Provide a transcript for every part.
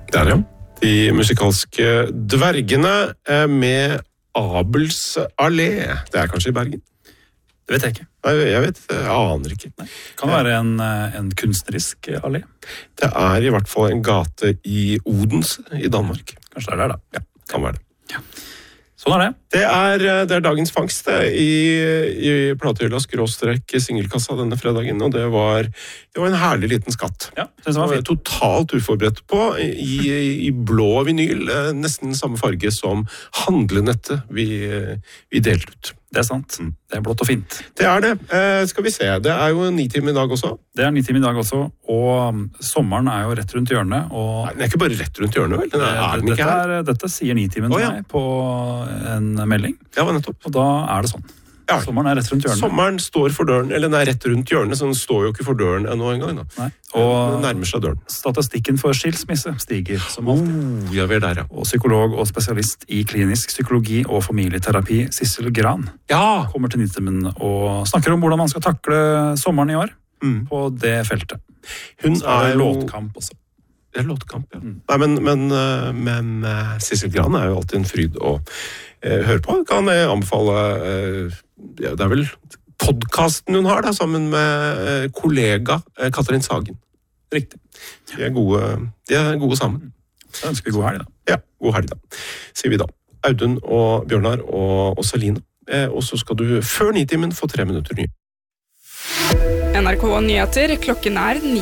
Der, ja. De musikalske dvergene med Abels Allé. Det kanskje i Bergen? Det vet jeg ikke. Nei, jeg aner ikke. Nei. Kan det være en kunstnerisk allé? Det i hvert fall en gate i Odense i Danmark. Kanskje det der da? Ja, kan være det. Ja. Sånn det. Det dagens fangst i platehylla / singelkassa denne fredagen, og det var en herlig liten skatt. Ja, det var fint. Totalt uforberedt på, i blå vinyl, nesten samme farge som handlenettet vi delte ut. Det sant. Det blått og fint. Det det. Skal vi se. Det jo Nitimen i dag også. Det Nitimen i dag også, og sommeren jo rett rundt hjørnet. Og Nei, den ikke bare rett rundt hjørnet, vel? Den ikke her. Dette sier Nitimen til meg på en melding. Ja, nettopp. Og da det sånn. Ja. Sommeren rett rundt hjørnet. Sommeren står for døren, eller den rett rundt hjørnet, så den står jo ikke for døren ennå en gang. Da. Nei. Og den nærmer seg døren. Statistikken for skilsmisse stiger som alltid. Ja, vi der, ja. Og psykolog og spesialist i klinisk psykologi og familieterapi, Sissel Gran, kommer til Nitimen og snakker om hvordan man skal takle sommeren i år på det feltet. Hun låtkamp også. Det låtkamp, ja. Nei, men Sissel Gran jo alltid en fryd å høre på. Kan jeg anbefale det vel podcasten hun har da, sammen med kollega Katrin Sagen. Riktig. De gode sammen. Da ønsker vi god helg da. Ja, god helg da. Sier vi da. Audun og Bjørnar og Celine. Og så skal du før Nitimen få 3 minutter nye. NRK Nyheter, klokken 9.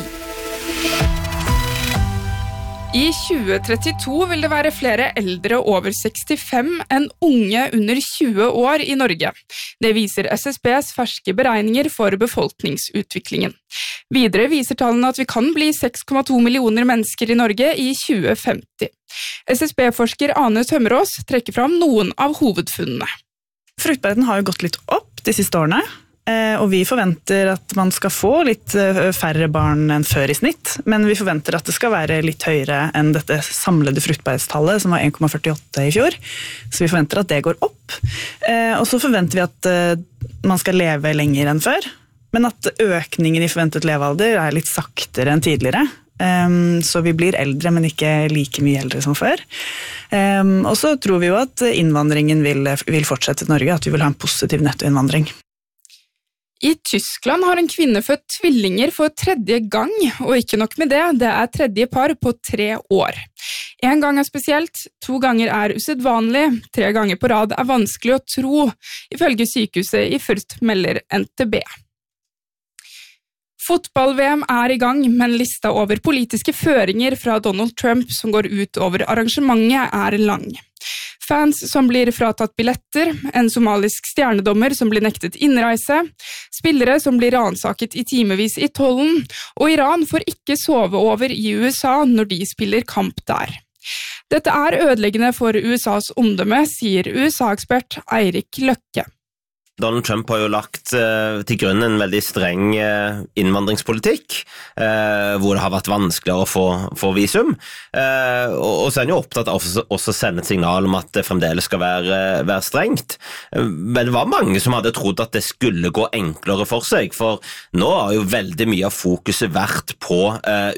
I 2032 vil det være flere eldre over 65 enn unge under 20 år i Norge. Det viser SSBs ferske beregninger for befolkningsutviklingen. Videre viser tallene at vi kan bli 6,2 millioner mennesker i Norge i 2050. SSB-forsker Ane Tømmerås trekker fram noen av hovedfunnene. Fruktbarheten har jo gått litt opp de siste årene. Og vi forventer at man skal få litt færre barn enn før i snitt, men vi forventer at det skal være litt høyere enn dette samlede fruktbarhetstallet, som var 1,48 i fjor. Så vi forventer at det går opp. Og så forventer vi at man skal leve lenger enn før, men at økningen i forventet levealder litt saktere enn tidligere. Så vi blir eldre, men ikke like mye eldre som før. Og så tror vi jo at innvandringen vil fortsette i Norge, at vi vil ha en positiv nettoinnvandring. I Tyskland har en kvinne født tvillinger for 3. gang, og ikke nok med det, det 3. par på 3 år. 1 gang spesielt, 2 ganger usedvanlig, 3 ganger på rad vanskelig å tro, ifølge sykehuset i Fürth, melder NTB. Fotball-VM i gang, men lista over politiske føringer fra Donald Trump som går ut over arrangementet lang. Fans som blir fratatt billetter, en somalisk stjernedommer som blir nektet innreise, spillere som blir ransaket i timevis i tollen, og Iran får ikke sove over i USA når de spiller kamp der. Dette ødeleggende for USAs omdømme, sier USA-ekspert Eirik Løkke. Donald Trump har jo lagt til grunn en veldig streng innvandringspolitikk, hvor det har vært vanskeligere å få visum. Og så er han jo opptatt av å sende et signal om at det fremdeles skal være strengt. Men det var mange som hadde trodd at det skulle gå enklere for seg, for nå har jo veldig mye av fokuset vært på